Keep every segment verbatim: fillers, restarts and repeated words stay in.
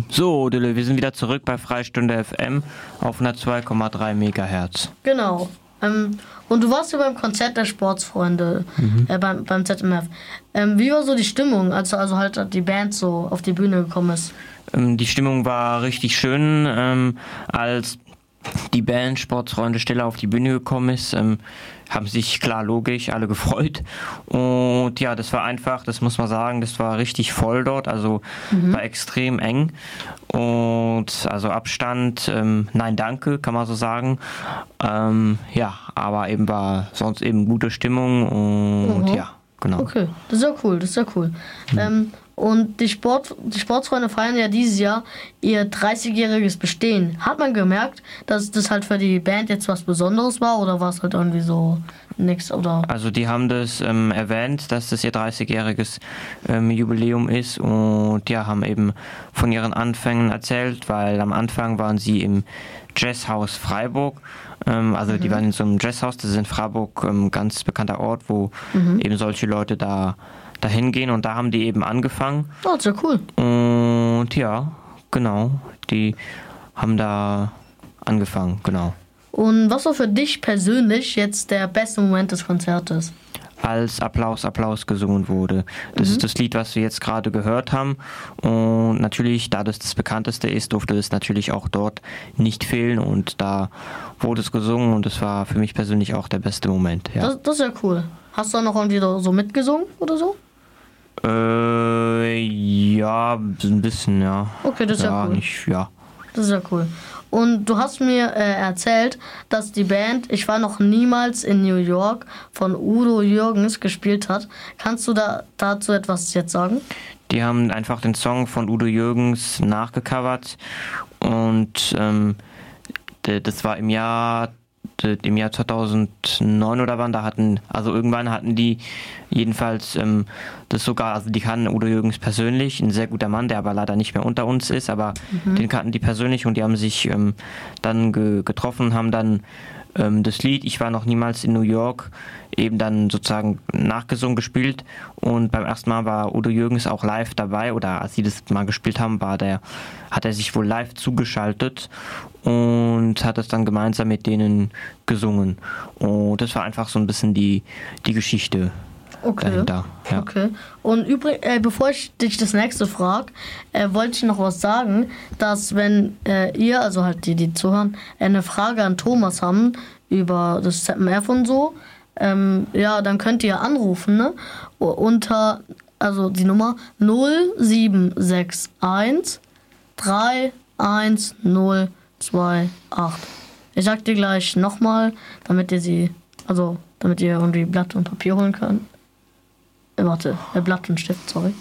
So, Dille, wir sind wieder zurück bei Freistunde F M auf hundertzwei Komma drei Megahertz. Genau. Ähm, und du warst ja beim Konzert der Sportsfreunde, mhm. äh, beim, beim Z M F. Ähm, wie war so die Stimmung, als also halt die Band so auf die Bühne gekommen ist? Ähm, die Stimmung war richtig schön, ähm, als die Band Sportsfreunde Stille auf die Bühne gekommen ist, ähm, haben sich klar logisch alle gefreut und ja, das war einfach, das muss man sagen, das war richtig voll dort, also mhm. war extrem eng und also Abstand, ähm, nein danke, kann man so sagen, ähm, ja, aber eben war sonst eben gute Stimmung und mhm. ja, genau. Okay, das ist ja cool, das ist ja cool. Mhm. Ähm, Und die, Sport, die Sportsfreunde feiern ja dieses Jahr ihr dreißigjähriges Bestehen. Hat man gemerkt, dass das halt für die Band jetzt was Besonderes war oder war es halt irgendwie so nix? Oder? Also die haben das ähm, erwähnt, dass das ihr dreißigjähriges ähm, Jubiläum ist und ja, haben eben von ihren Anfängen erzählt, weil am Anfang waren sie im Jazzhaus Freiburg. Ähm, also mhm. die waren in so einem Jazzhaus, das ist in Freiburg ein ähm, ganz bekannter Ort, wo mhm. eben solche Leute da dahin gehen und da haben die eben angefangen. Oh, sehr cool. Und ja, genau, die haben da angefangen, genau. Und was war für dich persönlich jetzt der beste Moment des Konzertes? Als Applaus, Applaus gesungen wurde. Das mhm. ist das Lied, was wir jetzt gerade gehört haben. Und natürlich, da das das bekannteste ist, durfte es natürlich auch dort nicht fehlen. Und da wurde es gesungen und es war für mich persönlich auch der beste Moment. Ja. Das, das ist ja cool. Hast du da noch irgendwie so mitgesungen oder so? Äh, ja, ein bisschen, ja. Okay, das ist ja, ja cool. Nicht, ja. Das ist ja cool. Und du hast mir äh, erzählt, dass die Band Ich war noch niemals in New York von Udo Jürgens gespielt hat. Kannst du da dazu etwas jetzt sagen? Die haben einfach den Song von Udo Jürgens nachgecovert und ähm, das war im Jahr im Jahr zweitausendneun oder wann, da hatten, also irgendwann hatten die jedenfalls ähm, das sogar, also die kannten Udo Jürgens persönlich, ein sehr guter Mann, der aber leider nicht mehr unter uns ist, aber mhm. den kannten die persönlich und die haben sich ähm, dann ge- getroffen, haben dann ähm, das Lied Ich war noch niemals in New York eben dann sozusagen nachgesungen, gespielt und beim ersten Mal war Udo Jürgens auch live dabei oder als sie das mal gespielt haben, war der, hat er sich wohl live zugeschaltet und hat es dann gemeinsam mit denen gesungen und das war einfach so ein bisschen die, die Geschichte okay. dahinter. Ja. Okay. Und übrigens, äh, bevor ich dich das nächste frage, äh, wollte ich noch was sagen, dass wenn äh, ihr, also halt die, die zuhören, eine Frage an Thomas haben über das Z M F und so, ähm, ja, dann könnt ihr anrufen, ne? Unter, also die Nummer null sieben sechs eins drei eins null zwei acht. Ich sag dir gleich nochmal, damit ihr sie, also damit ihr irgendwie Blatt und Papier holen könnt. Äh, warte, äh, Blatt und Stift, sorry.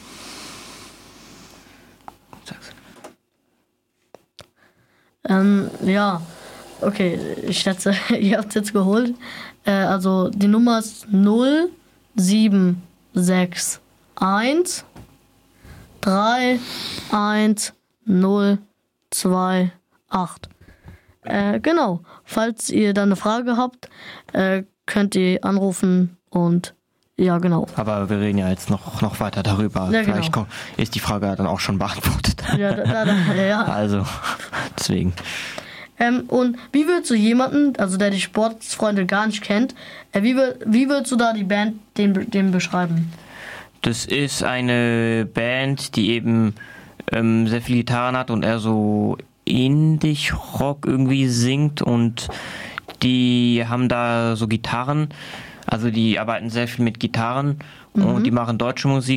Ähm, ja, okay, ich schätze, ihr habt es jetzt geholt. Äh, also die Nummer ist null sieben sechs eins drei eins null zwei acht. Äh, genau. Falls ihr da eine Frage habt, äh, könnt ihr anrufen und ja, genau. Aber wir reden ja jetzt noch, noch weiter darüber. Ja, Vielleicht genau. ist die Frage dann auch schon beantwortet. Ja, da, da, ja. Also, deswegen. Ähm, und wie würdest du jemanden, also der die Sportsfreunde gar nicht kennt, äh, wie, wie würdest du da die Band den, den beschreiben? Das ist eine Band, die eben ähm, sehr viel Gitarren hat und eher so Indie-Rock irgendwie singt und die haben da so Gitarren, also die arbeiten sehr viel mit Gitarren mhm. und die machen deutsche Musik.